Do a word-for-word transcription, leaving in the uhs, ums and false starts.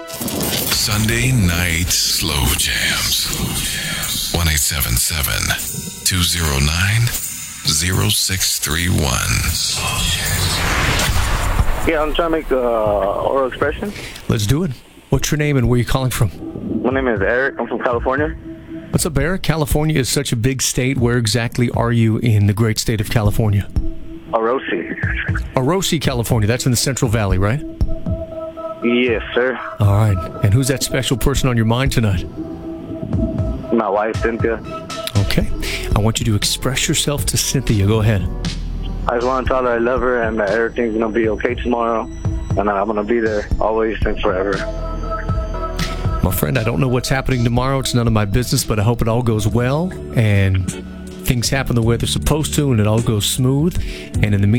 Sunday Night Slow Jams. one eight seven seven, two oh nine, oh six three one. Yeah, I'm trying to make uh, oral expression. Let's do it. What's your name and where are you calling from? My name is Eric. I'm from California. What's up, Eric? California is such a big state. Where exactly are you in the great state of California? Orosi. Orosi, California. That's in the Central Valley, right? Yes, sir. All right. And who's that special person on your mind tonight? My wife, Cynthia. Okay. I want you to express yourself to Cynthia. Go ahead. I just want to tell her I love her and that everything's going to be okay tomorrow. And I'm going to be there always and forever. My friend, I don't know what's happening tomorrow. It's none of my business, but I hope it all goes well and things happen the way they're supposed to and it all goes smooth. And in the meantime,